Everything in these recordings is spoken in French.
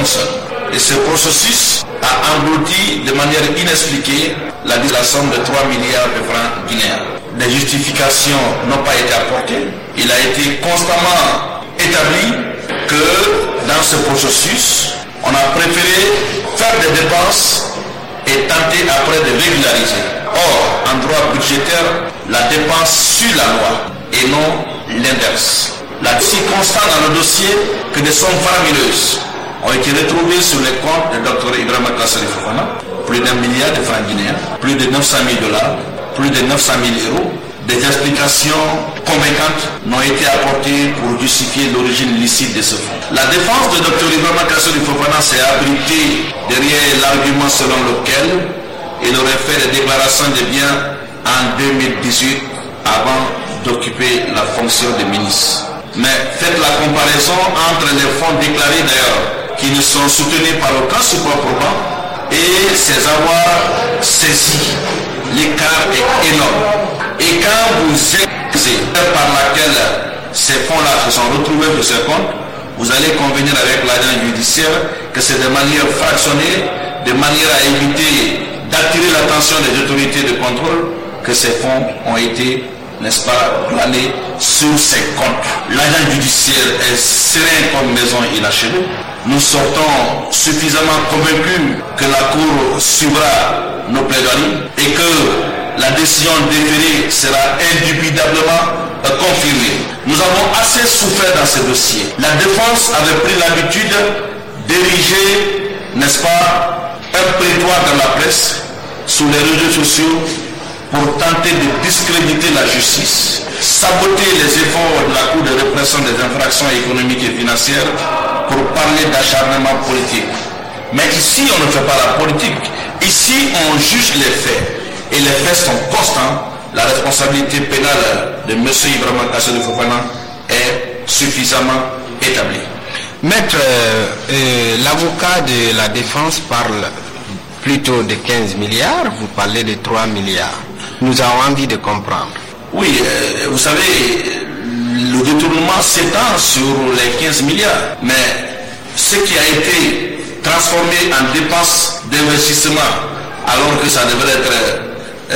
Johnson. Et ce processus a englouti de manière inexpliquée la somme de 3 milliards de francs guinéens. Les justifications n'ont pas été apportées. Il a été constamment établi que dans ce processus, on a préféré faire des dépenses et tenter après de régulariser. Or, en droit budgétaire, la dépense suit la loi et non l'inverse. La circonstance dans le dossier que des sommes faramineuses ont été retrouvées sur les comptes du Dr Ibrahima Kassori Fofana, plus d'1 milliard de francs guinéens, plus de 900 000 $, plus de 900 000 €. Des explications convaincantes n'ont été apportées pour justifier l'origine licite de ce fonds. La défense de Dr Ibrahima Kassori Fofana s'est abritée derrière l'argument selon lequel il aurait fait des déclarations de biens en 2018 avant d'occuper la fonction de ministre. Mais faites la comparaison entre les fonds déclarés d'ailleurs, qui ne sont soutenus par aucun support probant, et ces avoirs saisis. L'écart est énorme. Et quand vous examinez par laquelle ces fonds-là se sont retrouvés sur ces comptes, vous allez convenir avec l'agent judiciaire que c'est de manière fractionnée, de manière à éviter d'attirer l'attention des autorités de contrôle, que ces fonds ont été, n'est-ce pas, planés sur ces comptes. L'agent judiciaire est serein comme maison inachevée. Nous sortons suffisamment convaincus que la Cour suivra nos plaidoiries et que la décision déférée sera indubitablement confirmée. Nous avons assez souffert dans ce dossier. La défense avait pris l'habitude d'ériger, n'est-ce pas, un prétoire dans la presse, sur les réseaux sociaux, pour tenter de discréditer la justice, saboter les efforts de la Cour de répression des infractions économiques et financières pour parler d'acharnement politique. Mais ici, on ne fait pas la politique. Ici, on juge les faits. Et les faits sont constants. La responsabilité pénale de M. Ibrahima Kassori Fofana est suffisamment établie. Maître, l'avocat de la défense parle plutôt de 15 milliards, vous parlez de 3 milliards. Nous avons envie de comprendre. Oui, vous savez, le détournement s'étend sur les 15 milliards. Mais ce qui a été transformé en dépenses d'investissement, alors que ça devrait être...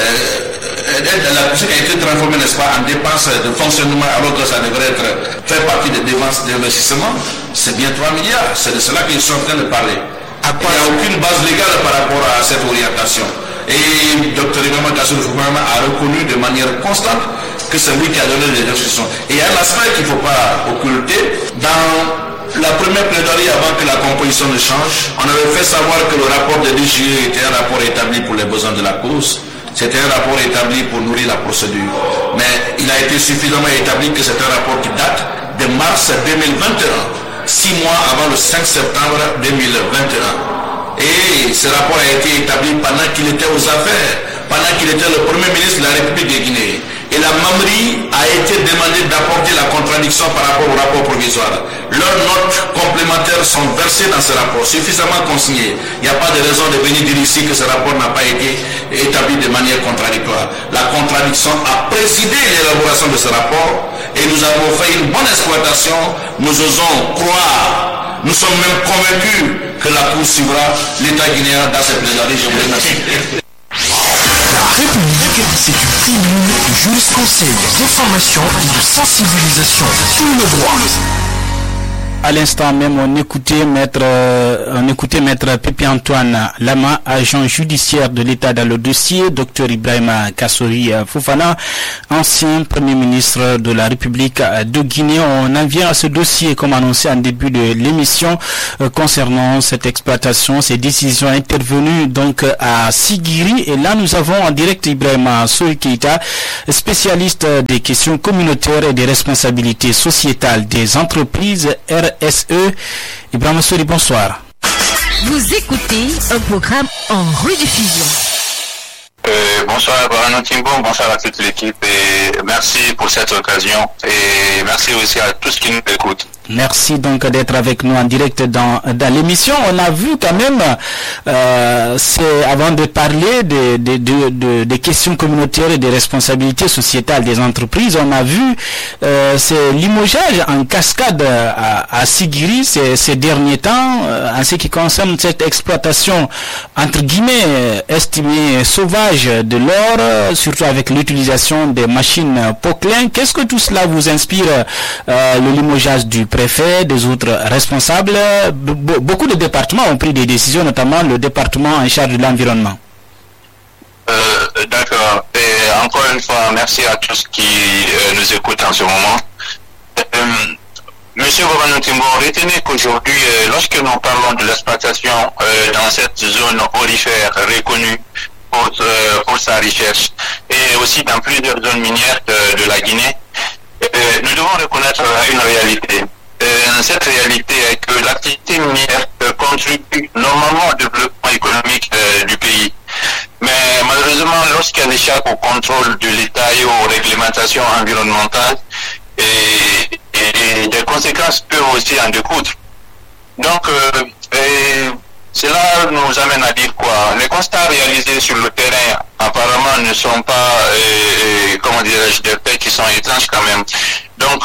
ce qui a été transformé, n'est-ce pas, en dépenses de fonctionnement, alors que ça devrait faire partie des dépenses d'investissement, c'est bien 3 milliards. C'est de cela qu'ils sont en train de parler. Il n'y a aucune base légale par rapport à cette orientation. Et Dr Ibrahima Kassori Fofana a reconnu de manière constante que c'est lui qui a donné les instructions. Et il y a un aspect qu'il ne faut pas occulter. Dans la première plaidoirie avant que la composition ne change, on avait fait savoir que le rapport de DGE était un rapport établi pour les besoins de la cause. C'était un rapport établi pour nourrir la procédure. Mais il a été suffisamment établi que c'est un rapport qui date de mars 2021, 6 mois avant le 5 septembre 2021. Et ce rapport a été établi pendant qu'il était aux affaires, pendant qu'il était le Premier ministre de la République de Guinée. Et la Mamri a été demandé d'apporter la contradiction par rapport au rapport provisoire. Leurs notes complémentaires sont versées dans ce rapport, suffisamment consignées. Il n'y a pas de raison de venir dire ici que ce rapport n'a pas été établi de manière contradictoire. La contradiction a présidé l'élaboration de ce rapport et nous avons fait une bonne exploitation. Nous osons croire, nous sommes même convaincus que la Cour suivra l'État guinéen dans ses plaidoiries. Je vous remercie. La République, c'est une tribune de jurisconseil, d'information et de sensibilisation sur le droit. À l'instant même, on écoutait maître Pépé Antoine Lama, agent judiciaire de l'État dans le dossier, Dr Ibrahima Kassori Fofana, ancien Premier ministre de la République de Guinée. On en vient à ce dossier, comme annoncé en début de l'émission, concernant cette exploitation, ces décisions intervenues donc à Sigiri. Et là, nous avons en direct Ibrahima Soy Keita, spécialiste des questions communautaires et des responsabilités sociétales des entreprises RSE. Ibrahima Soy, bonsoir. Vous écoutez un programme en rediffusion. Bonsoir Bruno Timbo, bonsoir à toute l'équipe et merci pour cette occasion et merci aussi à tous qui nous écoutent. Merci donc d'être avec nous en direct dans l'émission. On a vu quand même, c'est avant de parler des questions communautaires et des responsabilités sociétales des entreprises, on a vu c'est limogeage en cascade à Sigiri ces derniers temps en ce qui concerne cette exploitation entre guillemets estimée sauvage de l'or, surtout avec l'utilisation des machines Poquelin. Qu'est-ce que tout cela vous inspire, le limogeage du préfet, des autres responsables? Beaucoup de départements ont pris des décisions, notamment le département en charge de l'environnement. D'accord. Et encore une fois, merci à tous qui nous écoutent en ce moment. Monsieur Bruno Timbo, retenez qu'aujourd'hui, lorsque nous parlons de l'exploitation dans cette zone aurifère reconnue pour sa richesse et aussi dans plusieurs zones minières de la Guinée, nous devons reconnaître une réalité. Cette réalité est que l'activité minière contribue normalement au développement économique du pays. Mais malheureusement, lorsqu'elle échappe au contrôle de l'État et aux réglementations environnementales, et des conséquences peuvent aussi en découdre. Donc, cela nous amène à dire quoi? Les constats réalisés sur le terrain apparemment ne sont pas, comment dirais-je, des faits qui sont étranges quand même. Donc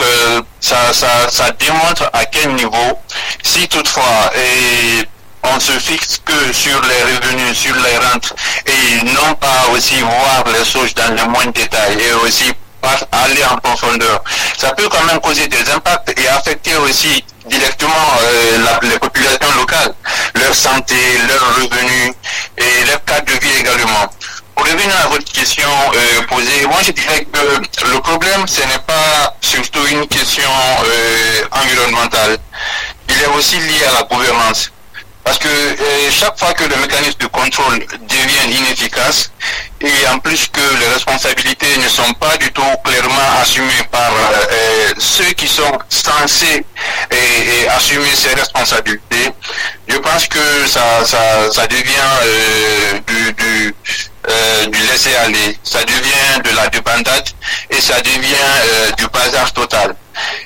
ça démontre à quel niveau, si toutefois on se fixe que sur les revenus, sur les rentes, et non pas aussi voir les choses dans le moindre détail et aussi aller en profondeur, ça peut quand même causer des impacts et affecter aussi directement les populations locales, leur santé, leurs revenus et leur cadre de vie également. Pour revenir à votre question posée, moi je dirais que le problème ce n'est pas surtout une question environnementale, il est aussi lié à la gouvernance. Parce que chaque fois que le mécanisme de contrôle devient inefficace, et en plus que les responsabilités ne sont pas du tout clairement assumées par ceux qui sont censés assumer ces responsabilités, je pense que ça devient du laisser-aller, ça devient de la débandade et ça devient du bazar total.